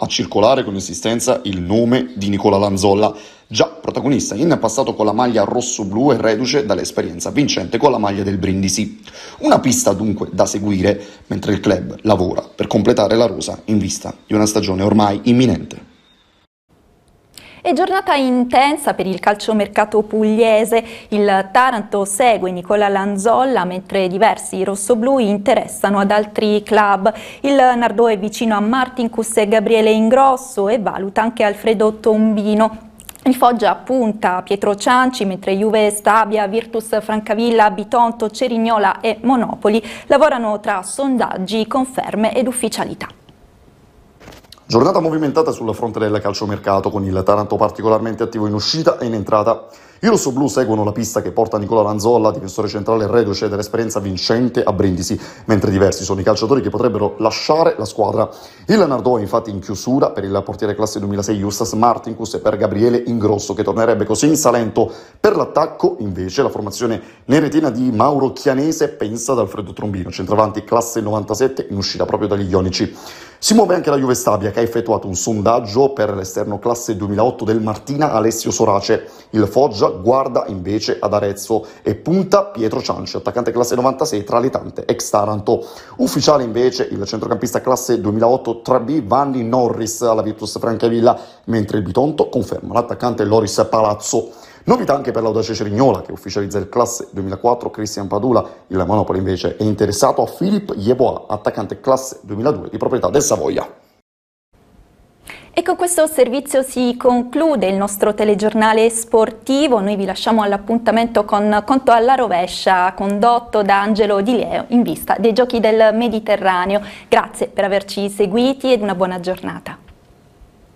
a circolare con insistenza il nome di Nicola Lanzolla, già protagonista in passato con la maglia rosso-blu e reduce dall'esperienza vincente con la maglia del Brindisi. Una pista dunque da seguire mentre il club lavora per completare la rosa in vista di una stagione ormai imminente. È giornata intensa per il calciomercato pugliese. Il Taranto segue Nicola Lanzolla mentre diversi rossoblù interessano ad altri club. Il Nardò è vicino a Martinkus e Gabriele Ingrosso e valuta anche Alfredo Tombino. Il Foggia punta Pietro Cianci, mentre Juve Stabia, Virtus Francavilla, Bitonto, Cerignola e Monopoli lavorano tra sondaggi, conferme ed ufficialità. Giornata movimentata sul fronte del calciomercato, con il Taranto particolarmente attivo in uscita e in entrata. I rossoblù seguono la pista che porta Nicola Lanzolla, difensore centrale reduce dell'esperienza vincente a Brindisi, mentre diversi sono i calciatori che potrebbero lasciare la squadra. Il Nardò è infatti in chiusura per il portiere classe 2006 Justas Martinkus e per Gabriele Ingrosso, che tornerebbe così in Salento. Per l'attacco, invece, la formazione neretina di Mauro Chianese pensa ad Alfredo Trombino, centravanti classe 97 in uscita proprio dagli Ionici. Si muove anche la Juve Stabia, che ha effettuato un sondaggio per l'esterno classe 2008 del Martina Alessio Sorace. Il Foggia guarda invece ad Arezzo e punta Pietro Cianci, attaccante classe 96 tra le tante ex Taranto. Ufficiale invece il centrocampista classe 2008 3B Vanni Norris alla Virtus Francavilla, mentre il Bitonto conferma l'attaccante Loris Palazzo. Novità anche per l'Audace Cerignola, che ufficializza il classe 2004 Cristian Padula. Il Monopoli invece è interessato a Philippe Yeboah, attaccante classe 2002 di proprietà del Savoia. E con questo servizio si conclude il nostro telegiornale sportivo. Noi vi lasciamo all'appuntamento con Conto alla rovescia, condotto da Angelo Di Leo in vista dei Giochi del Mediterraneo. Grazie per averci seguiti ed una buona giornata.